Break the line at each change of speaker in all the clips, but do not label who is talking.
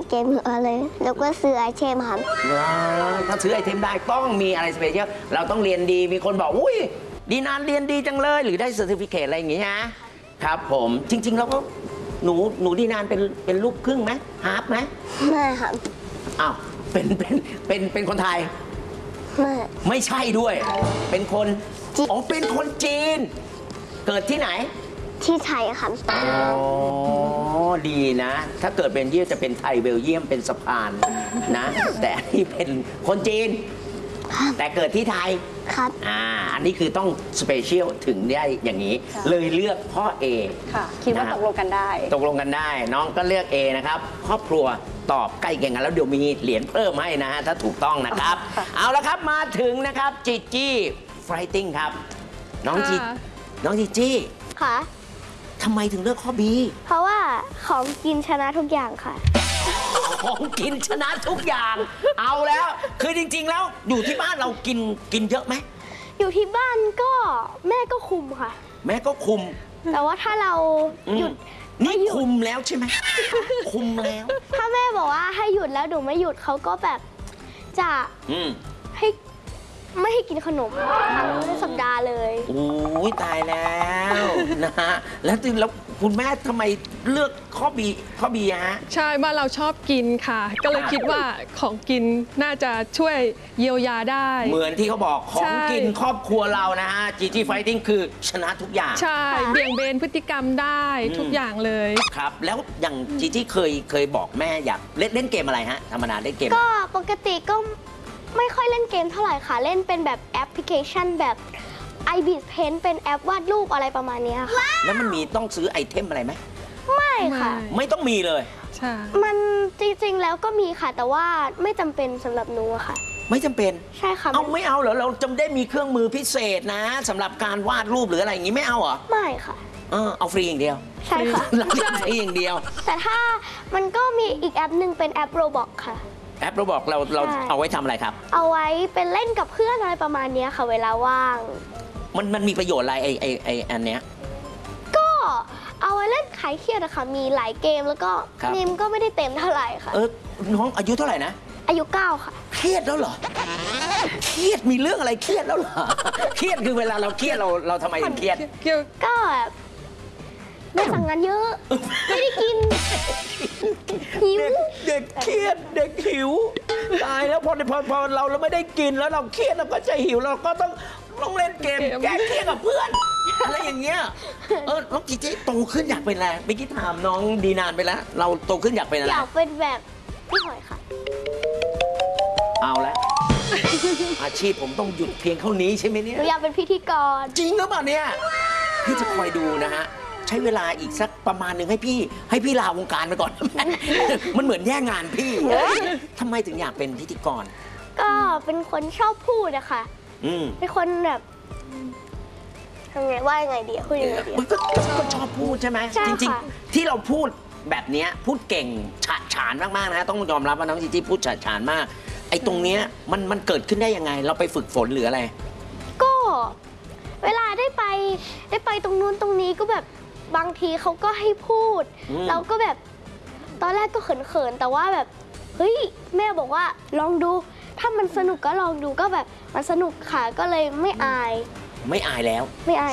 เกมหรืออะไรแล้วก็ซื้อไอเทมครับ
ถ้าซื้อไอเทมได้ต้องมีอะไรสเปเชียลเราต้องเรียนดีมีคนบอกอุ้ยดีนานเรียนดีจังเลยหรือได้เซอร์ติฟิเคตอะไรอย่างงี้นะครับผมจริงๆแล้วก็หนูดีนานเป็นลูกครึ่งไหมฮาร์ฟไหม
ไม่ครับ
อ้าวเป็นคนไทยไม่ใช่ด้วยเป็นคนอ๋อเป็นคนจีนเกิดที่ไหน
ที่ไทยครับ
อ๋อดีนะถ้าเกิดเป็นเยี่ยจะเป็นไทยเบลเยียมเป็นสะพานนะแต่นี่เป็นคนจีนแต่เกิดที่ไทย
ครับ
อันนี้คือต้องสเปเชียลถึงได้อย่างนี้เลยเลือกพ่อเอ
ค่ะคิดว่าตกลงกันได้
น้องก็เลือก A นะครับครอบครัวตอบใกล้เคียงกันแล้วเดี๋ยวมีเหรียญเพิ่มให้นะฮะถ้าถูกต้องนะครับเอาละครับมาถึงนะครับจีจี้ไฟติ้งครับน้องจีจี้
ค่ะ
ทำไมถึงเลือกข้อ B
เพราะว่าของกินชนะทุกอย่างค่ะ
ของกินชนะทุกอย่างเอาแล้วคือจริงๆแล้วอยู่ที่บ้านเรากินเยอะไหม
อยู่ที่บ้านก็แม่ก็คุมค่ะ
แม่ก็คุม
แต่ว่าถ้าเราหยุด
นี่คุมแล้วใช่ไหมคุมแล้ว
ถ้าแม่บอกว่าให้หยุดแล้วหนูไม่หยุดเขาก็แบบจะให้ไม่ให้กินขนมทั้งสัปดาห์เลย
โอ้ยตายแล้วนะฮะแล้วคุณแม่ทำไมเลือกข้อบีฮะ
ใช่บ้านเราชอบกินค่ะก็เลยคิดว่าของกินน่าจะช่วยเยียวยาได้
เหมือนที่เขาบอกของกินครอบครัวเรานะฮะจีจี้ไฟติ้งคือชนะทุกอย่าง
ใช่เบี่ยงเบนพฤติกรรมได้ทุกอย่างเลย
ครับแล้วอย่างจีจี้เคยบอกแม่อยากเล่นเกมอะไรฮะธรรมดาเล่นเกม
ก็ปกติก็ไม่ค่อยเล่นเกมเท่าไหร่ค่ะเล่นเป็นแบบแอปพลิเคชันแบบ iBit Paint เป็นแอปวาดรูปอะไรประมาณนี้ค่ะ
แล้วมันมีต้องซื้อไอเทมอะไรไหม
ไม่ค่ะ
ไม่ต้องมีเลย
ใช่
มันจริงๆแล้วก็มีค่ะแต่ว่าไม่จำเป็นสำหรับหนูค่ะ
ไม่จำเป็น
ใช่ค่ะ
เอาไม่เอาเหรอเราจำได้มีเครื่องมือพิเศษนะสำหรับการวาดรูปหรืออะไรอย่างนี้ไม่เอาเหรอ
ไม่ค่ะ
เอาฟรีอย่างเดียว
ใช่ค่ะ
ฟรีอย่างเดียว
แต่ถ้ามันก็มีอีกแอปหนึ่งเป็นแอป Roblox ค่ะ
แอปเราบอกเราเอาไว้ทำอะไรครับ
เอาไว้เป็นเล่นกับเพื่อนอะไรประมาณนี้ค่ะเวลาว่าง
มันมีประโยชน์อะไรไออันเนี้ย
ก็เอาไว้เล่นขายเครียดอะค่ะมีหลายเกมแล้วก็นิมก็ไม่ได้เต็มเท่าไหร่ค่ะ
น้องอายุเท่าไหร่นะ
อายุ9ค่ะ
เครียดแล้วเหรอเครียดมีเรื่องอะไรเครียดแล้วเหรอเครียดคือเวลาเราเครียดเราทำไมถึงเครียด
ก็แบบได้สั่งงานเยอะไม่ได้กินหิว
เด็กเครียดเด็กหิวตายแล้วพอเราไม่ได้กินแล้วเราเครียดเราก็จะหิวเราก็ต้องเล่นเกมแก้เครียดกับเพื่อนอะไรอย่างเงี้ยน้องจีจี้โตขึ้นอยากเป็นอะไรเมื่อกี้ถามน้องดีนานไปแล้วเราโตขึ้นอยากเป็นอะไร
อยากเป็นแบบพี่หอยค่ะ
เอาละอาชีพผมต้องหยุดเพียงเท่านี้ใช่ไหมเนี่ย
อยากเป็นพิธีกร
จริงหรือเปล่าเนี่ยพี่จะคอยดูนะฮะใช้เวลาอีกสักประมาณหนึ่งให้พี่ลาวงการไปก่อน มันเหมือนแย่งงานพี่ทำไมถึงอยากเป็นพิธีกร
ก็เป็นคนชอบพูดอะค่ะเป็นคนแบบทำไงว่ายังไงดีพูดยังไงดี
ก็ชอบพูดใช่ไหมจริงๆที่เราพูดแบบนี้พูดเก่งฉานมากๆนะต้องยอมรับว่าน้องจีจี้พูดฉานมากไอ้ตรงเนี้ยมันเกิดขึ้นได้ยังไงเราไปฝึกฝนหรืออะไร
ก็เวลาได้ไปตรงนู้นตรงนี้ก็แบบบางทีเขาก็ให้พูดเราก็แบบตอนแรกก็เขินๆแต่ว่าแบบเฮ้ยแม่บอกว่าลองดูถ้ามันสนุกก็ลองดูก็แบบมันสนุกค่ะก็เลยไม่อาย
แล้ว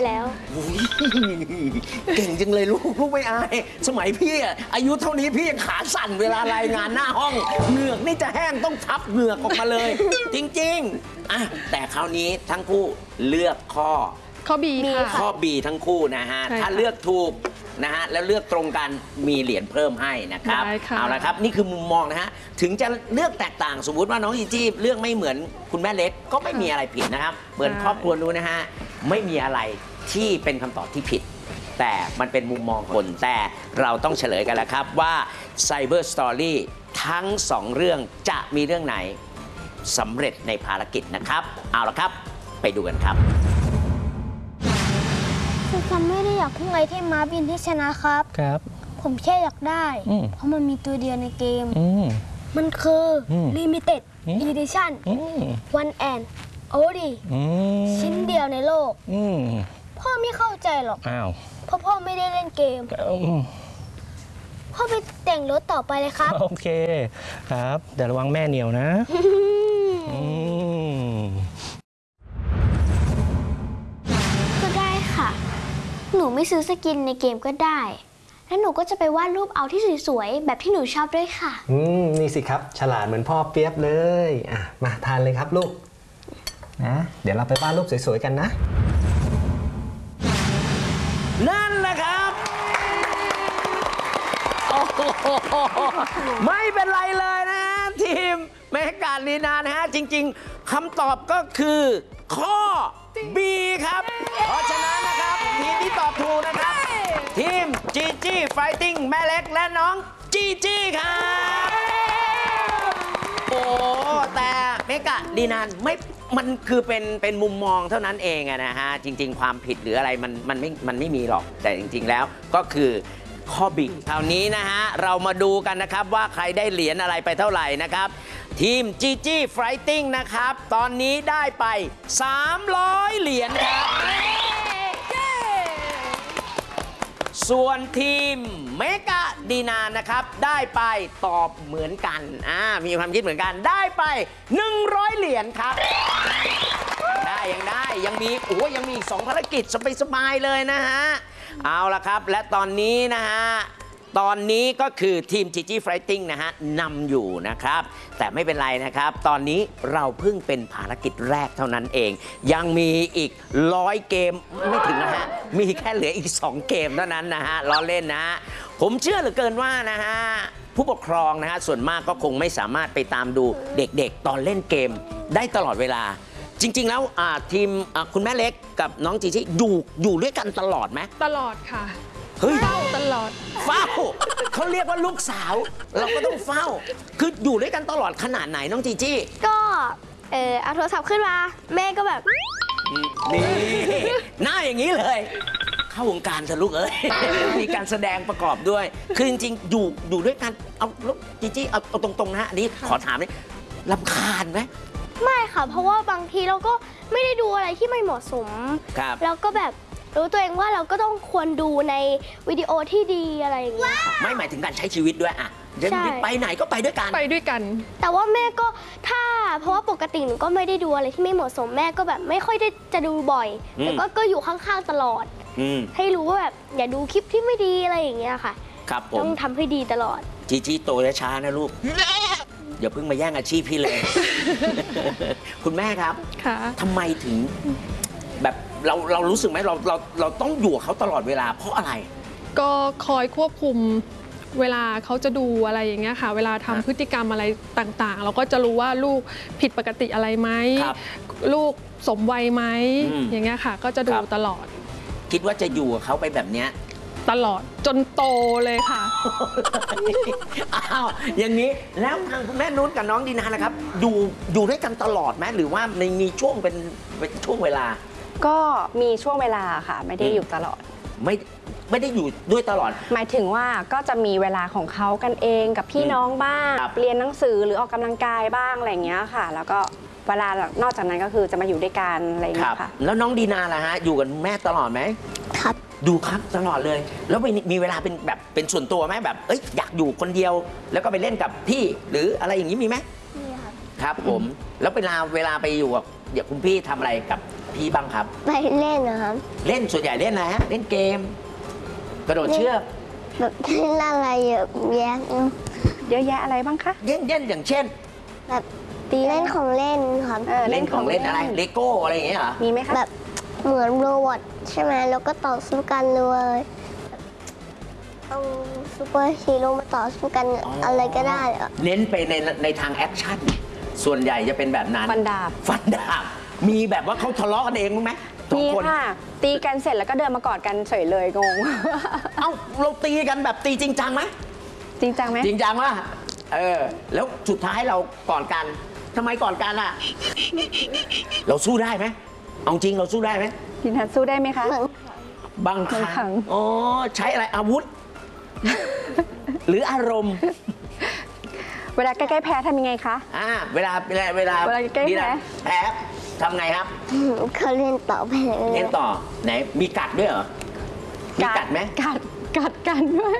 เก่งจังเลยลูกไม่อายสมัยพี่อายุเท่านี้พี่ยังขาสั่นเวลารายงานหน้าห้องเหงือกนี่จะแห้งต้องทับเหงือกออกมาเลยจริงๆแต่คราวนี้ทั้งคู่เลือกข้อ
B ค่ะ
ข้อ B ทั้งคู่นะฮะถ้าเลือกถูกนะฮะแล้วเลือกตรงกันมีเหรียญเพิ่มให้นะครับเอาละครับนี่คือมุมมองนะฮะถึงจะเลือกแตกต่างสมมุติว่าน้องจีจี้เลือกไม่เหมือนคุณแม่เล็กก็ไม่มีอะไรผิดนะครับเหมือนครอบครัวนู้นนะฮะไม่มีอะไรที่เป็นคำตอบที่ผิดแต่มันเป็นมุมมองคนแต่เราต้องเฉลยกันแล้วครับว่า Cyber Story ทั้ง2เรื่องจะมีเรื่องไหนสำเร็จในภารกิจนะครับเอาละครับไปดูกันครับ
คือผมไม่ได้อยากพุ่งไอเทมม้าบินที่ชนะครับผมแค่อยากได้เพราะมันมีตัวเดียวในเกมมันคือ Limited Edition One and Only ชิ้นเดียวในโลกพ่อไม่เข้าใจหรอกเพราะพ่อไม่ได้เล่นเกมพ่อไปตแต่งรถต่อไปเลยครับ
โอเคครับแต่ระวังแม่เหนียวนะอืม
ก็ได้ค่ะ หนูไม่ซื้อสกินในเกมก็ได้ แล้วหนูก็จะไปวาดรูปเอาที่สวยๆแบบที่หนูชอบด้วยค่ะ
นี่สิครับฉลาดเหมือนพ่อเปียบเลยมาทานเลยครับลูกนะเดี๋ยวเราไปวาดรูปสวยๆกันนะ
นั่นแหละครับโอ้โหไม่เป็นไรเลยนะทีมเมกาลีนานะฮะจริงๆคำตอบก็คือข้อ B ครับ เพราะฉะนั้นนะครับทีมที่ตอบถูกนะครับ ทีมจีจี้ไฟติ้งแม่เล็กและน้องจีจี้ครับโอ้แต่เมกาลีนานไม่มันคือเป็นมุมมองเท่านั้นเองอะนะฮะจริง ๆ ความผิดหรืออะไรมันไม่มีหรอกแต่จริง ๆ แล้วก็คือข้อบิดคราวนี้นะฮะเรามาดูกันนะครับว่าใครได้เหรียญอะไรไปเท่าไหร่นะครับ ทีมจีจี้ไฟติ้งนะครับตอนนี้ได้ไป 300 เหรียญครับ ส่วนทีมเมกาดีนานะครับได้ไปตอบเหมือนกันมีความคิดเหมือนกันได้ไป 100 เหรียญครับยังมีอีก 2 ภารกิจสบายๆเลยนะฮะเอาละครับและตอนนี้นะฮะตอนนี้ก็คือทีม GG Fighting นะฮะนำอยู่นะครับแต่ไม่เป็นไรนะครับตอนนี้เราเพิ่งเป็นภารกิจแรกเท่านั้นเองยังมีอีก100 เกมไม่ถึงนะฮะมีแค่เหลืออีก 2 เกมเท่านั้นนะฮะล้อเล่นนะฮะผมเชื่อเหลือเกินว่านะฮะผู้ปกครองนะฮะส่วนมากก็คงไม่สามารถไปตามดูเด็กๆตอนเล่นเกมได้ตลอดเวลาจริงๆแล้วทีมคุณแม่เล็กกับน้องจีจี้อยู่ด้วยกันตลอดไหม
ตลอดค่ะ
เฮ้ย
เฝ้าตลอด
เฝ้าเขาเรียกว่าลูกสาวเราก็ต้องเฝ้าคืออยู่ด้วยกันตลอดขนาดไหนน้องจีจี้
ก็เอาโทรศัพท์ขึ้นมา แม่ก็แบบ
นี่หน้าอย่างนี้เลย เข้าวงการเถอะลูกเอ้ย มีการแสดงประกอบด้วย คือจริงๆอยู่ด้วยกันเอาลูกจีจี้เอาตรงๆนะฮะอันนี้ขอถามเลยรำคาญไหม
ไม่ค่ะ เพราะว่าบางทีเราก็ไม่ได้ดูอะไรที่ไม่เหมาะสม
ครับ
แล้วก็แบบรู้ตัวเองว่าเราก็ต้องควรดูในวิดีโอที่ดีอะไรอย่างเงี้ยค่ะ
ไม่หมายถึงการใช้ชีวิตด้วยอะ
ใช่
ไปไหนก็ไปด้วยกัน
ไปด้วยกัน
แต่ว่าแม่ก็เพราะว่าปกติหนูก็ไม่ได้ดูอะไรที่ไม่เหมาะสมแม่ก็แบบไม่ค่อยได้จะดูบ่อยแต่ก็อยู่ข้างๆตลอด ให้รู้ว่าแบบอย่าดูคลิปที่ไม่ดีอะไรอย่างเงี้ยค่ะ
ครับผ
ต้อ
ม
งทำให้ดีตลอด
จีจี้โตช้าๆนะลูก อย่าเพิ่งมาแย่งอาชีพพี่เลย คุณแม่ครับ
ค่ะ
ทำไมถึงแบบเรารู้สึกไหมเราต้องอยู่กับเขาตลอดเวลาเพราะอะไร
ก็คอยควบคุมเวลาเขาจะดูอะไรอย่างเงี้ยค่ะ เวลาทำพฤติกรรมอะไรต่างๆ เราก็จะรู้ว่าลูกผิดปกติอะไรไหม
ครับ
ลูกสมวัยไหม อย่างเงี้ยค่ะ ก็จะดู
ครับ
ตลอด
คิดว่าจะอยู่กับเขาไปแบบเนี้ย
ตลอดจนโตเลยค่ะ
อ้าวอย่างนี้แล้วทางคุณแม่นุชกับน้องดีนานะครับอยู่ด้วยกันตลอดไหมหรือว่ามีช่วงเป็นช่วงเวลา
ก็มีช่วงเวลาค่ะ ไม่ได้อยู่ตลอด
ไม่ได้อยู่ด้วยตลอด
หมายถึงว่าก็จะมีเวลาของเขากันเองกับพี่น้องบ้าง
ครับ
เรียนหนังสือหรือออกกำลังกายบ้างอะไรอย่างเงี้ยค่ะ แล้วก็เวลานอกจากนั้นก็คือจะมาอยู่ด้วยกันอะไรอย่าง
ค
เงี้
รับ
ยค่ะ
แล้วน้องดีนาล่ะฮะอยู่กับแม่ตลอดไหม
ครับ
ดูครับตลอดเลย แล้วมีเวลาเป็นแบบเป็นส่วนตัวไหมแบบอยากอยู่คนเดียว แล้วก็ไปเล่นกับพี่หรืออะไรอย่างนี้มีไหม
นี่ครับ
ครับผมแล้วเวลาไปอยู่กับคุณพี่ทำอะไรกับพี่บ้างครับ
ไปเล่นนะครับ
เล่นส่วนใหญ่เล่นอะไรฮะเล่นเกม กระโดดเชือก
แบบเล่นอะไรเยอะแยะ
เยอะแยะอะไรบ้างคะ
เล่นอย่างเช่น
แบบเล่นของเล่นครับ
เล่นของเล่นอะไรเลโก้อะไรอย่างเงี้ยเหรอ
มีไหมคะ
แบบเหมือนโรบอทใช่ไหมแล้วก็ต่อสู้กันเลยเอาซูเปอร์ฮีโร่มาต่อสู้กันอะไรก็ได้อะ
เน้นไปในทางแอคชั่นส่วนใหญ่จะเป็นแบบนั้น
ฟันดาบ
ฟันดาบมีแบบว่าเขาทะเลาะกันเองมั้ยไหมสอง
มี
คน
ค่ะ ตีกันเสร็จแล้วก็เดินมากอดกันเฉยเลยงง
เอ้าเราตีกันแบบตีจริงจังไหม
จริงจังไหม
จริงจังวะแล้วสุดท้ายเราก่อนกันทำไมก่อนกันอ่ะ เราสู้ได้ไหมเอาจริงเราสู้ได้ไหม
พี่นัทสู้ได้ไหมคะ
บางครั้
บางครั้
ง
ง
อ๋อใช้อะไรอาวุธ หรืออารมณ์
เวลาใกล้ๆแพ้ทำยังไงคะ
เวลา
เวลาใกล้
ดีนะ
แพ้
ทำไงครับ
เขาเล่นต่อไปเลย
เล่นต่อไหนมีกัดด้วยเหรอมีกัดไหม
กัดกันด้วย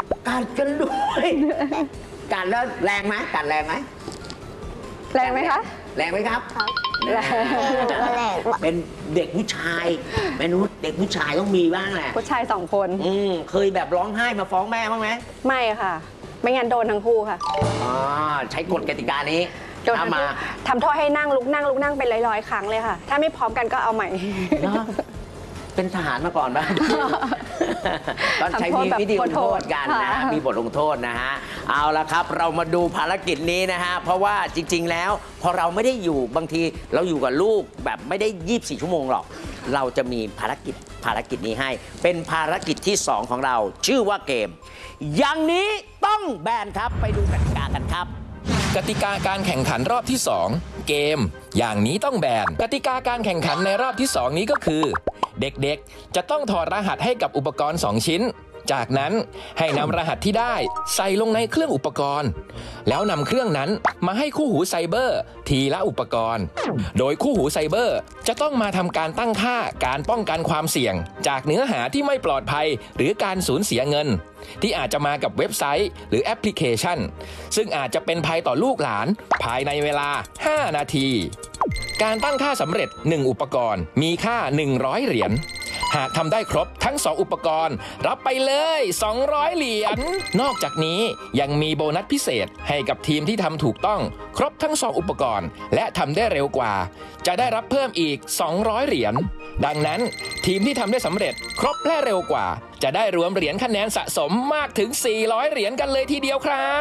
กัดกันด้วยกัดแล้วแรงไหมกัดแรงไหม
แรงไหมคะ
แรงไหมครับ
แรง
เป็นเด็กผู้ชายแม่นุชเด็กผู้ชายต้องมีบ้างแหละ
ผู้ชาย2 คน
เคยแบบร้องไห้มาฟ้องแม่บ้างไหม
ไม่ค่ะ ไม่งั้นโดนทั้งคู่ค่ะ
อ๋อใช้กฎกติกานี้
โดนทั้
ถ้าง มา
คู่ทำโทษให้นั่งลุกนั่งเป็นร้อยๆครั้งเลยค่ะ ถ้าไม่พร้อมกันก็เอาใหม่
เนอะเป็นทหารมาก่อนบ้าง ตอนใช้มีวิธีลงโทษกันนะ
ค่ะ
มีบทลงโทษนะฮะ เอาละครับ เรามาดูภารกิจนี้นะฮะ เพราะว่าจริง ๆ แล้ว พอเราไม่ได้อยู่บางทีเราอยู่กับลูกแบบไม่ได้24 ชั่วโมงหรอก เราจะมีภารกิจนี้ให้ เป็นภารกิจที่ 2 ของเรา ชื่อว่าเกม อย่างนี้ต้องแบนครับ ไปดูกติกากันครับ
กติกาการแข่งขันรอบที่ 2 เกม อย่างนี้ต้องแบนกติกาการแข่งขันในรอบที่ 2 นี้ก็คือ เด็กๆจะต้องถอดรหัสให้กับอุปกรณ์ 2 ชิ้น จากนั้นให้นำรหัสที่ได้ใส่ลงในเครื่องอุปกรณ์ แล้วนำเครื่องนั้นมาให้คู่หูไซเบอร์ทีละอุปกรณ์ โดยคู่หูไซเบอร์จะต้องมาทำการตั้งค่าการป้องกันความเสี่ยง จากเนื้อหาที่ไม่ปลอดภัยหรือการสูญเสียเงิน ที่อาจจะมากับเว็บไซต์หรือแอปพลิเคชัน ซึ่งอาจจะเป็นภัยต่อลูกหลานภายในเวลา 5 นาที การตั้งค่าสำเร็จ 1 อุปกรณ์มีค่า 100 เหรียญ หากทำได้ครบทั้ง 2 อุปกรณ์รับไปเลย 200 เหรียญ นอกจากนี้ยังมีโบนัสพิเศษให้กับทีมที่ทำถูกต้องครบทั้ง 2 อุปกรณ์และทำได้เร็วกว่า จะได้รับเพิ่มอีก 200 เหรียญ ดังนั้นทีมที่ทำได้สำเร็จครบและเร็วกว่า จะได้รวมเหรียญคะแนนสะสมมากถึง 400 เหรียญกันเลยทีเดียวครับ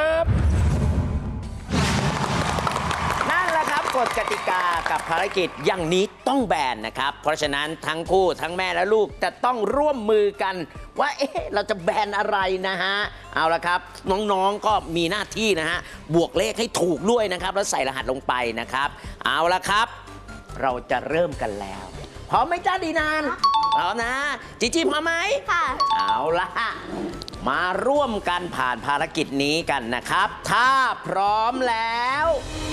นั่นแหละครับกฎกติกากับภารกิจอย่างนี้ต้องแบนนะครับ เพราะฉะนั้นทั้งคู่ทั้งแม่และลูกจะต้องร่วมมือกันว่าเราจะแบนอะไรนะฮะเอาละครับน้องๆก็มีหน้าที่นะฮะบวกเลขให้ถูกด้วยนะครับแล้วใส่รหัสลงไปนะครับเอาละครับ เราจะเริ่มกันแล้วพร้อมไหมจ้าดีนานพร้อมนะจีจีพร้อมไหม
ค่ะ
เอาละมาร่วมกันผ่านภารกิจนี้กันนะครับ ถ้าพร้อมแล้ว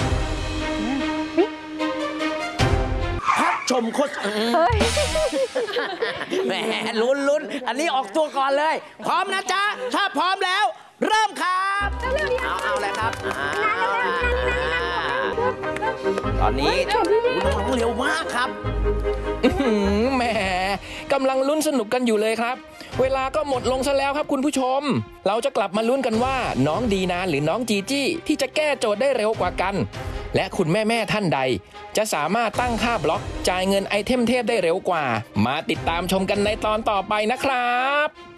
พักชมโฆษณาแหมลุ้นอันนี้ออกตัวก่อนเลย พร้อมนะจ๊ะ ถ้าพร้อมแล้ว เริ่มครับเอาเลยครับตอนนี้น้องเร็วมากครับ
แหมกำลังลุ้นสนุกกันอยู่เลยครับ เวลาก็หมดลงซะแล้วครับคุณผู้ชม เราจะกลับมาลุ้นกันว่าน้องดีนานหรือน้องจีจี้ที่จะแก้โจทย์ได้เร็วกว่ากัน และคุณแม่ท่านใด จะสามารถตั้งค่าบล็อกจ่ายเงินไอเทมเทพได้เร็วกว่า มาติดตามชมกันในตอนต่อไปนะครับ